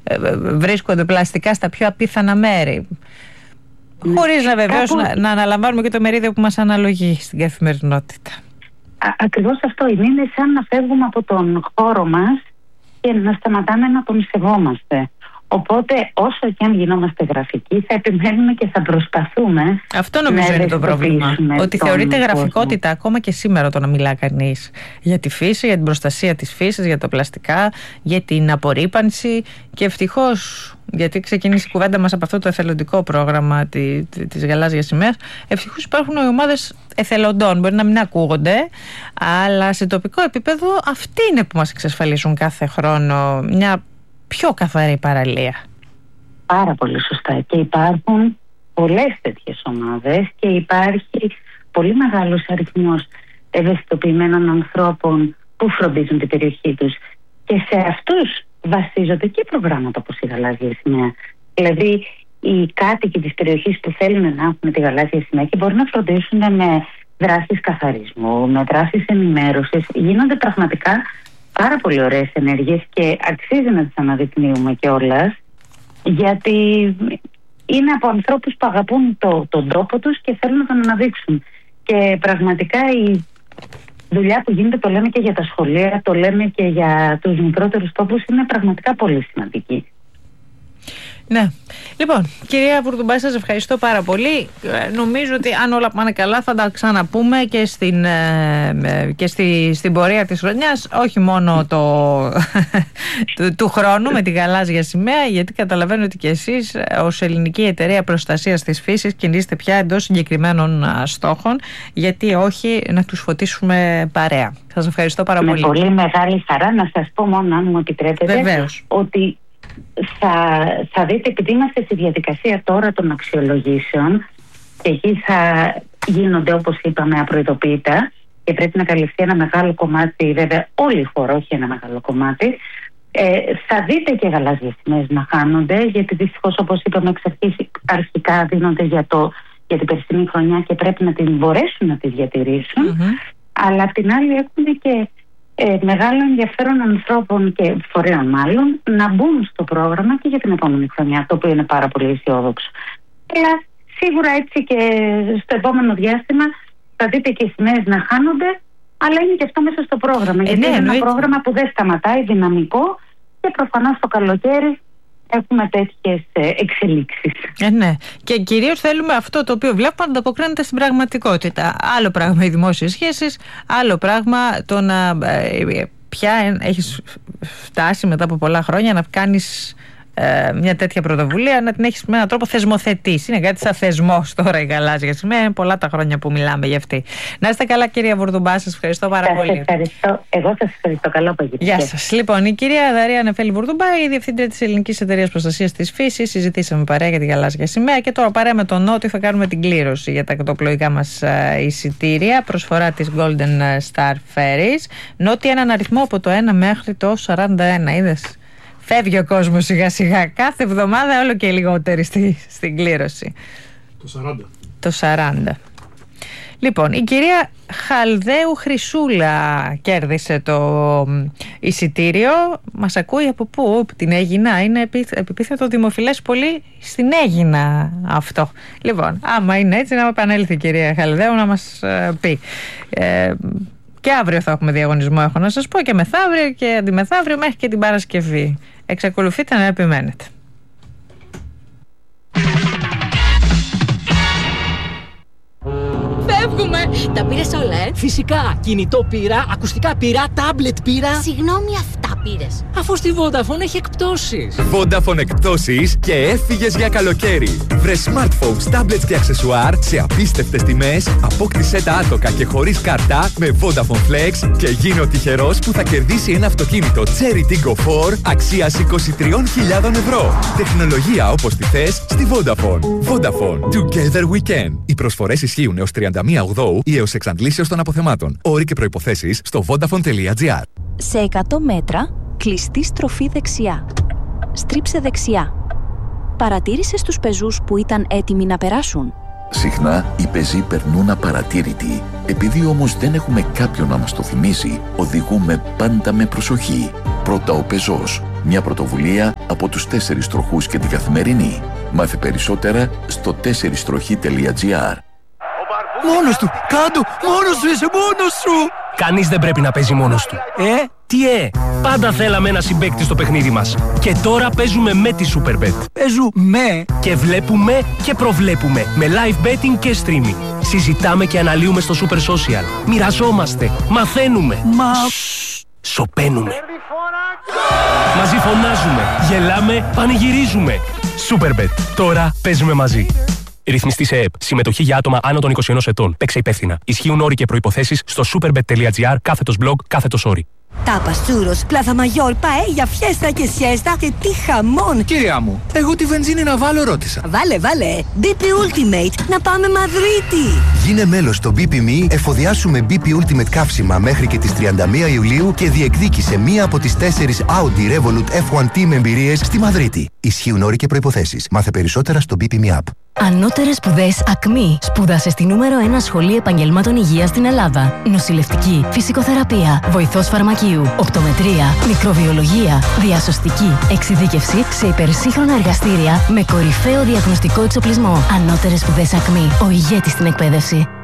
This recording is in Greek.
βρίσκονται πλαστικά στα πιο απίθανα μέρη. Χωρίς να βεβαίως να αναλαμβάνουμε και το μερίδιο που μας αναλογεί στην καθημερινότητα. Ακριβώς αυτό είναι σαν να φεύγουμε από τον χώρο μας και να σταματάμε να τον σεβόμαστε. Οπότε όσο και αν γινόμαστε γραφικοί θα επιμένουμε και θα προσπαθούμε. Αυτό νομίζω είναι το πρόβλημα. Ότι θεωρείται γραφικότητα ακόμα και σήμερα το να μιλά κανείς για τη φύση, για την προστασία της φύσης, για τα πλαστικά, για την απορρίπανση. Και ευτυχώς, γιατί ξεκίνησε η κουβέντα μας από αυτό το εθελοντικό πρόγραμμα της Γαλάζιας Σημαίας, ευτυχώς υπάρχουν ομάδες εθελοντών. Μπορεί να μην ακούγονται, αλλά σε τοπικό επίπεδο αυτοί είναι που μας εξασφαλίζουν κάθε χρόνο μια πιο καθαρή παραλία. Πάρα πολύ σωστά. Και υπάρχουν πολλές τέτοιες ομάδες και υπάρχει πολύ μεγάλος αριθμός ευαισθητοποιημένων ανθρώπων που φροντίζουν την περιοχή τους. Και σε αυτούς βασίζονται και προγράμματα όπως η Γαλάζια Σημαία. Δηλαδή, οι κάτοικοι της περιοχής που θέλουν να έχουν τη Γαλάζια Σημαία και μπορούν να φροντίσουν με δράσεις καθαρισμού, με δράσεις ενημέρωσης, γίνονται πραγματικά πάρα πολύ ωραίες ενέργειες και αξίζει να τις αναδεικνύουμε κιόλας, γιατί είναι από ανθρώπους που αγαπούν τον τόπο τους και θέλουν να τον αναδείξουν. Και πραγματικά η δουλειά που γίνεται, το λέμε και για τα σχολεία, το λέμε και για τους μικρότερους τόπους, είναι πραγματικά πολύ σημαντική. Ναι. Λοιπόν, κυρία Βουρδουμπάση, σας ευχαριστώ πάρα πολύ. Νομίζω ότι αν όλα πάνε καλά θα τα ξαναπούμε και στην πορεία της χρονιάς, όχι μόνο του χρόνου με τη Γαλάζια Σημαία, γιατί καταλαβαίνω ότι και εσείς ως Ελληνική Εταιρεία Προστασίας της Φύσης κινείστε πια εντός συγκεκριμένων στόχων, γιατί όχι να τους φωτίσουμε παρέα. Σας ευχαριστώ πάρα πολύ. Με πολύ μεγάλη χαρά. Να σας πω μόνο, αν μου επιτρέπετε, βεβαίως, ότι θα δείτε, επειδή είμαστε στη διαδικασία τώρα των αξιολογήσεων και εκεί θα γίνονται, όπως είπαμε, απροειδοποίητα και πρέπει να καλυφθεί ένα μεγάλο κομμάτι, βέβαια όλη η χώρα, όχι ένα μεγάλο κομμάτι, θα δείτε και γαλάζιες σημαίες να χάνονται, γιατί δυστυχώς, όπως είπαμε εξ αρχής, αρχικά δίνονται για την περσινή χρονιά και πρέπει να την μπορέσουν να τη διατηρήσουν, αλλά απ' την άλλη έχουν και μεγάλο ενδιαφέρον ανθρώπων και φορέων μάλλον να μπουν στο πρόγραμμα και για την επόμενη χρονιά, το οποίο είναι πάρα πολύ αισιόδοξο. Αλλά σίγουρα έτσι και στο επόμενο διάστημα θα δείτε και οι σημαίες να χάνονται, αλλά είναι και αυτό μέσα στο πρόγραμμα. Γιατί είναι ένα πρόγραμμα που δεν σταματάει, δυναμικό, και προφανώς το καλοκαίρι έχουμε τέτοιες εξελίξεις. Ναι. Και κυρίως θέλουμε αυτό το οποίο βλέπουμε να ανταποκρίνεται στην πραγματικότητα. Άλλο πράγμα οι δημόσιες σχέσεις, άλλο πράγμα το να πια έχεις φτάσει μετά από πολλά χρόνια να κάνεις μια τέτοια πρωτοβουλία, να την έχεις με έναν τρόπο θεσμοθετήσει. Είναι κάτι σαν θεσμός τώρα η Γαλάζια Σημαία. Είναι πολλά τα χρόνια που μιλάμε για αυτή. Να είστε καλά, κυρία Βουρδουμπάση, σας ευχαριστώ πάρα πολύ. Σας ευχαριστώ. Εγώ σας ευχαριστώ. Καλό απόγευμα. Γεια σας. Λοιπόν, η κυρία Δαρία Νεφέλη Βουρδουμπά, η Διευθύντρια της Ελληνικής Εταιρείας Προστασίας της Φύσης. Συζητήσαμε παρέα για τη Γαλάζια Σημαία και τώρα παρέα με τον Νότιο θα κάνουμε την κλήρωση για τα εκτοπλοϊκά μας εισιτήρια. Προσφορά της Golden Star Ferries. Νότια, έναν αριθμό από το 1 μέχρι το 41. Είδες. Φεύγει ο κόσμος σιγά σιγά. Κάθε εβδομάδα όλο και λιγότερη στην κλήρωση. Το 40. Λοιπόν, η κυρία Χαλδαίου Χρυσούλα κέρδισε το εισιτήριο. Μας ακούει από πού? Από την Αίγινα. Είναι επίθετο δημοφιλές πολύ στην Αίγινα αυτό. Λοιπόν, άμα είναι έτσι, να επανέλθει η κυρία Χαλδαίου να μας πει. Και αύριο θα έχουμε διαγωνισμό, έχω να σας πω, και μεθαύριο και αντιμεθαύριο μέχρι και την Παρασκευή. Εξακολουθείτε να επιμένετε. Φεύγουμε! Τα πήρες όλα, Φυσικά! Κινητό πήρα, ακουστικά πήρα, τάμπλετ πήρα. Συγγνώμη, αυτά πήρες? Αφού στη Vodafone έχει εκπτώσεις. Vodafone εκπτώσεις και έφυγες για καλοκαίρι. Βρες smartphones, tablets και αξεσουάρ σε απίστευτες τιμές. Απόκτησέ τα άτοκα και χωρίς κάρτα με Vodafone Flex και γίνε ο τυχερός που θα κερδίσει ένα αυτοκίνητο Cherry Tiggo 4 αξίας 23.000 ευρώ. Τεχνολογία όπως τη θες στη Vodafone. Vodafone. Together we can. Οι προσφορές ισχύουν έως 31 Οκτώου ή έως εξαντλήσεως των αποθεμάτων. Όροι και προϋποθέσεις στο vodafone.gr. Σε 100 μέτρα, κλειστή στροφή δεξιά. Στρίψε δεξιά. Παρατήρησες τους πεζούς που ήταν έτοιμοι να περάσουν? Συχνά οι πεζοί περνούν απαρατήρητοι. Επειδή όμως δεν έχουμε κάποιον να μας το θυμίσει, οδηγούμε πάντα με προσοχή. Πρώτα ο πεζός, Μια πρωτοβουλία από τους 4 τροχούς και την Καθημερινή. Μάθε περισσότερα στο 4τροχοί.gr. Μόνος του! Κάντο! Μόνος σου είσαι! Μόνος σου! Κανείς δεν πρέπει να παίζει μόνος του. Τι πάντα θέλαμε ένα συμπαίκτη στο παιχνίδι μας. Και τώρα παίζουμε με τη Superbet. Παίζουμε! Και βλέπουμε και προβλέπουμε. Με live betting και streaming. Συζητάμε και αναλύουμε στο Super Social. Μοιραζόμαστε. Μαθαίνουμε. Σωπαίνουμε. Μαζί φωνάζουμε. Γελάμε. Πανηγυρίζουμε. Superbet. Τώρα παίζουμε μαζί. Ρυθμιστή σε ΕΕΠ. Συμμετοχή για άτομα άνω των 21 ετών. Παίξε υπεύθυνα. Ισχύουν όροι και προϋποθέσεις στο superbet.gr/blog/όροι. Τάπας, τσούρος, πλάθα μαγιόρ, παέλια, φιέστα και σιέστα και τι χαμόν! Κυρία μου, εγώ τη βενζίνη να βάλω ρώτησα. Βάλε, BP Ultimate, να πάμε Μαδρίτη! Γίνε μέλος στο BP.me, εφοδιάσουμε BP Ultimate καύσιμα μέχρι και τις 31 Ιουλίου και διεκδίκησε μία από τις 4 Audi Revolut F1 Team εμπειρίες στη Μαδρίτη. Ισχύουν όροι και προϋποθέσεις. Μάθε περισσότερα στο BP.me app. Ανώτερες σπουδές ΑΚΜΗ. Σπούδασε στη νούμερο 1 σχολή επαγγελμάτων υγείας στην Ελλάδα. Νοσηλευτική, φυσικοθεραπεία, βοηθός φαρμακείου, οπτομετρία, μικροβιολογία, διασωστική, εξειδίκευση σε υπερσύγχρονα εργαστήρια με κορυφαίο διαγνωστικό εξοπλισμό. Ανώτερες σπουδές ΑΚΜΗ. Ο ηγέτης στην εκπαίδευση.